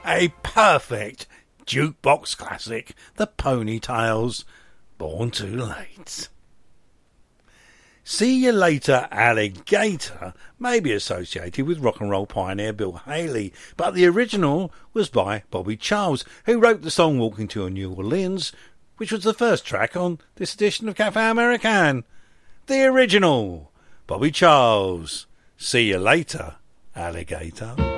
a perfect jukebox classic, The Ponytails, Born Too Late. See You Later, Alligator may be associated with rock and roll pioneer Bill Haley, but the original was by Bobby Charles, who wrote the song Walking to New Orleans, which was the first track on this edition of Cafe American. The original, Bobby Charles, See You Later, Alligator.